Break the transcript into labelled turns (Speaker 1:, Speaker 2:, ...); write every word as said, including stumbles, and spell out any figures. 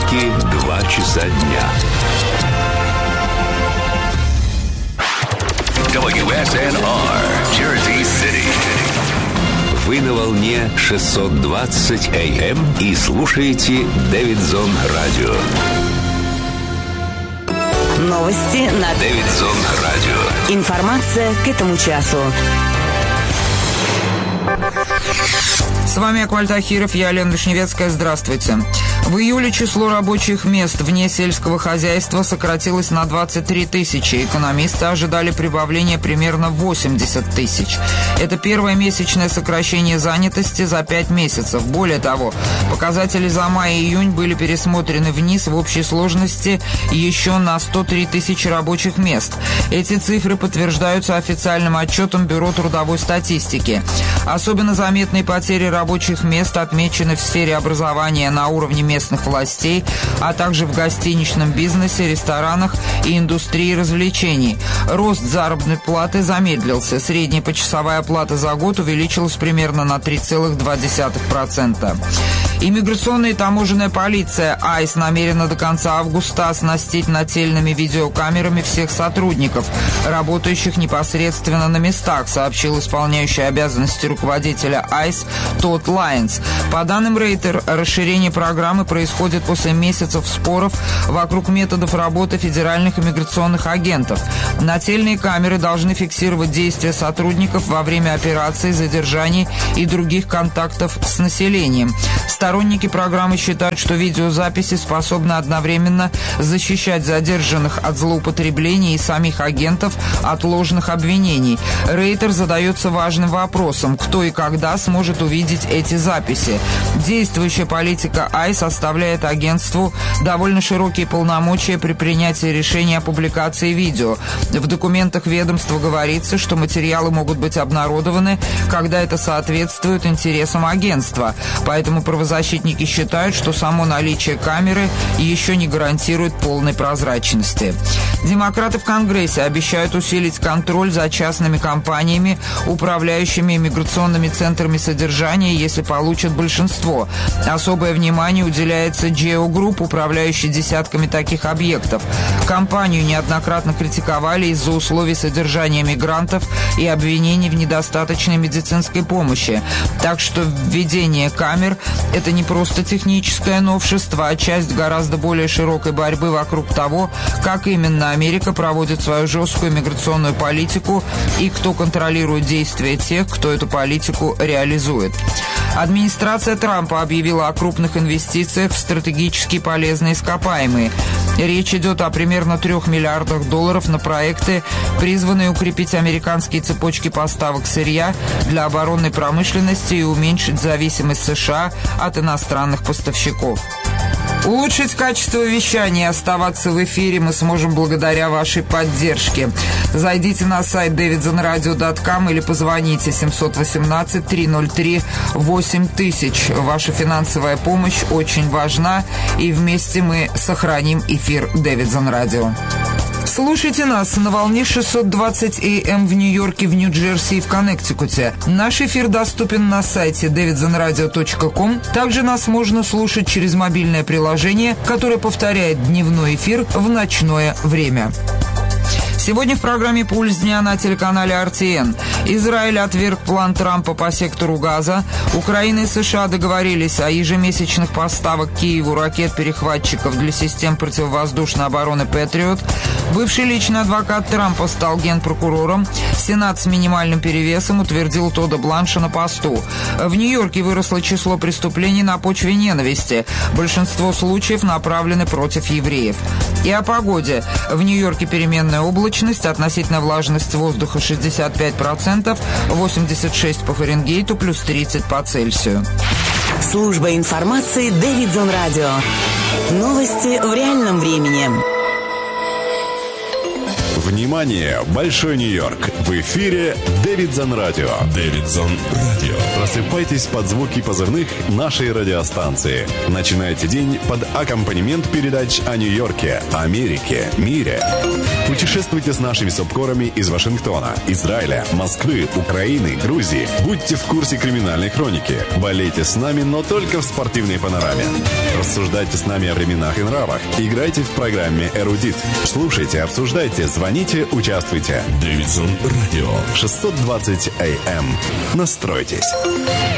Speaker 1: Практически два часа дня. дабл ю эс эн ар, Jersey City. Вы на волне шестьсот двадцать эй эм и слушаете Дэвидсон Радио.
Speaker 2: Новости на
Speaker 1: Дэвидсон Радио.
Speaker 2: Информация к этому часу.
Speaker 3: С вами Акмаль Тахиров, я Лена Вишневецкая. Здравствуйте. В июле число рабочих мест вне сельского хозяйства сократилось на двадцать три тысячи. Экономисты ожидали прибавления примерно восемьдесят тысяч. Это первое месячное сокращение занятости за пять месяцев. Более того, показатели за май и июнь были пересмотрены вниз в общей сложности еще на сто три тысячи рабочих мест. Эти цифры подтверждаются официальным отчетом Бюро трудовой статистики. Особенно заметные потери рабочих мест отмечены в сфере образования на уровне местных властей, а также в гостиничном бизнесе, ресторанах и индустрии развлечений. Рост заработной платы замедлился. Средняя почасовая оплата за год увеличилась примерно на три целых два десятых процента. Иммиграционная и таможенная полиция АЙС намерена до конца августа оснастить нательными видеокамерами всех сотрудников, работающих непосредственно на местах, сообщил исполняющий обязанности руководителя АЙС Тодд Лайнс. По данным Рейтер, расширение программы происходит после месяцев споров вокруг методов работы федеральных иммиграционных агентов. Нательные камеры должны фиксировать действия сотрудников во время операций, задержаний и других контактов с населением. Сторонники программы считают, что видеозаписи способны одновременно защищать задержанных от злоупотреблений и самих агентов от ложных обвинений. Рейтер задается важным вопросом: кто и когда сможет увидеть эти записи. Действующая политика АЙС оставляет агентству довольно широкие полномочия при принятии решения о публикации видео. В документах ведомства говорится, что материалы могут быть обнародованы, когда это соответствует интересам агентства. Поэтому правозащитники считают, что само наличие камеры еще не гарантирует полной прозрачности. Демократы в Конгрессе обещают усилить контроль за частными компаниями, управляющими иммиграционными центрами содержания, если получат большинство. Особое внимание уделяется Geo Group, управляющей десятками таких объектов. Компанию неоднократно критиковали из-за условий содержания мигрантов и обвинений в недостаточной медицинской помощи. Так что введение камер – это не просто техническое новшество, а часть гораздо более широкой борьбы вокруг того, как именно Америка проводит свою жесткую миграционную политику и кто контролирует действия тех, кто эту политику реализует. Администрация Трампа объявила о крупных инвестициях в стратегически полезные ископаемые. Речь идет о примерно трех миллиардах долларов на проекты, призванные укрепить американские цепочки поставок сырья для оборонной промышленности и уменьшить зависимость США от иностранных поставщиков. Улучшить качество вещания и оставаться в эфире мы сможем благодаря вашей поддержке. Зайдите на сайт дэвидсон радио точка ком или позвоните семь один восемь три ноль три восемь тысяч. Ваша финансовая помощь очень важна, и вместе мы сохраним эфир Дэвидсон Радио. Слушайте нас на волне шестьсот двадцать эй эм в Нью-Йорке, в Нью-Джерси и в Коннектикуте. Наш эфир доступен на сайте дэвидсон радио точка ком. Также нас можно слушать через мобильное приложение, которое повторяет дневной эфир в ночное время. Сегодня в программе «Пульс дня» на телеканале эр ти эн. Израиль отверг план Трампа по сектору Газа. Украина и США договорились о ежемесячных поставках Киеву ракет-перехватчиков для систем противовоздушной обороны «Патриот». Бывший личный адвокат Трампа стал генпрокурором. Сенат с минимальным перевесом утвердил Тодда Бланша на посту. В Нью-Йорке выросло число преступлений на почве ненависти. Большинство случаев направлены против евреев. И о погоде. В Нью-Йорке переменная облачность, относительная влажность воздуха шестьдесят пять процентов, восемьдесят шесть по Фаренгейту, плюс тридцать по Цельсию.
Speaker 2: Служба информации Дэвидсон Радио. Новости в реальном времени.
Speaker 4: Внимание, Большой Нью-Йорк. В эфире Дэвидсон Радио. Дэвидсон Радио. Просыпайтесь под звуки позывных нашей радиостанции. Начинайте день под аккомпанемент передач о Нью-Йорке, Америке, мире. Путешествуйте с нашими субкорами из Вашингтона, Израиля, Москвы, Украины, Грузии. Будьте в курсе криминальной хроники. Болейте с нами, но только в спортивной панораме. Рассуждайте с нами о временах и нравах. Играйте в программе «Эрудит». Слушайте, обсуждайте, звоните, участвуйте. Дэвидсон Радио. шестьсот двадцать эй эм. Настройтесь.